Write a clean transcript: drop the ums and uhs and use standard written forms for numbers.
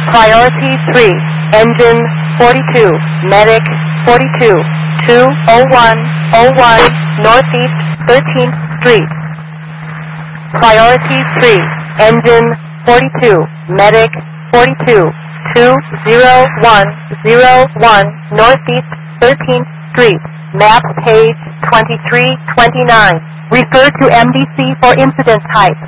Priority 3, engine 42, medic 42, 20101 Northeast 13th Street. Priority 3, engine 42, medic 42, 20101 Northeast 13th Street. Map page 2329. Refer to MDC for incident type.